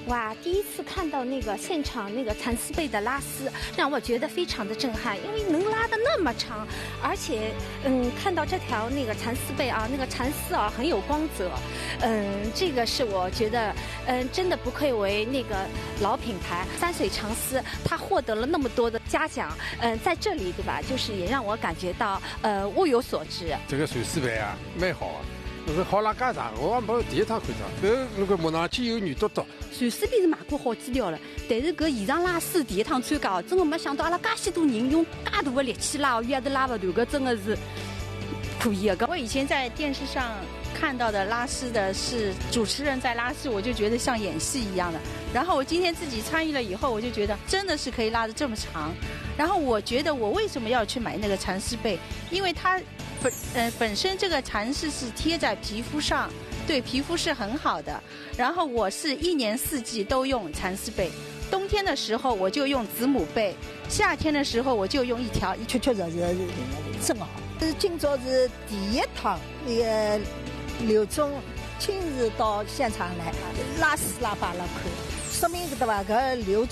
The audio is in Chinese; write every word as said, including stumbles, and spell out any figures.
哇，第一次看到那个现场那个蚕丝被的拉丝，让我觉得非常的震撼，因为能拉得那么长，而且嗯，看到这条那个蚕丝被啊，那个蚕丝啊很有光泽，嗯，这个是我觉得嗯真的不愧为那个老品牌山水长丝，它获得了那么多的嘉奖，嗯，在这里对吧，就是也让我感觉到呃物有所值。 这个蚕丝被啊，蛮好啊。那个好拉介长，我没第一趟看到。搿那个莫上去有女多多。 蚕丝被是买过好几条了，但是搿现场拉丝第一趟参加，真的没想到阿拉介许多人用介大的力气拉，越是拉不断，搿真的是可以的。 我以前在电视上看到的拉丝的是主持人在拉丝，我就觉得像演戏一样的。然后我今天自己参与了以后，我就觉得真的是可以拉得这么长。然后我觉得我为什么要去买那个蚕丝被？因为它本呃本身这个蚕丝是贴在皮肤上，对皮肤是很好的。然后我是一年四季都用蚕丝被，冬天的时候我就用子母被，夏天的时候我就用一条， 确确实实真好。这是今朝是第一趟，那个刘总亲自到现场来拉丝拉法了看，说明对吧？搿刘总。